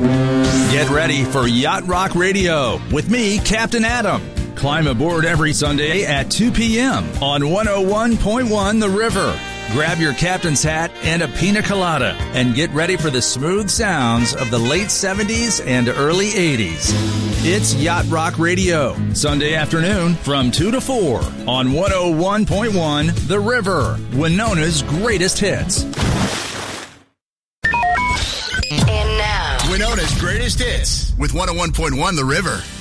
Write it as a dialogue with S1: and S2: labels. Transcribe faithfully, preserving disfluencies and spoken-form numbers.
S1: Get ready for Yacht Rock Radio with me, Captain Adam. Climb aboard every Sunday at two p.m. on one oh one point one The River. Grab your captain's hat and a pina colada and get ready for the smooth sounds of the late seventies and early eighties. It's Yacht Rock Radio, Sunday afternoon from two to four on one oh one point one The River, Winona's greatest hits.
S2: And now,
S3: Winona's greatest hits with one oh one point one The River.